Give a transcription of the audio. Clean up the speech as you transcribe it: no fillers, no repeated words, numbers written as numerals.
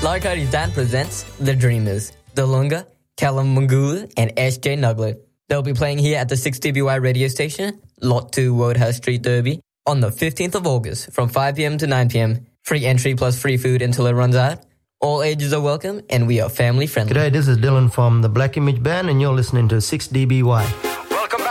Larkari Dan presents The Dreamers, Delunga, Callum Mangula, and SJ Nuglet. They'll be playing here at the 6DBY radio station, Lot 2 Wodehouse Street, Derby, on the 15th of August from 5 p.m. to 9 p.m. Free entry plus free food until it runs out. All ages are welcome, and we are family friendly. G'day, this is Dylan from the Black Image Band, and you're listening to 6DBY.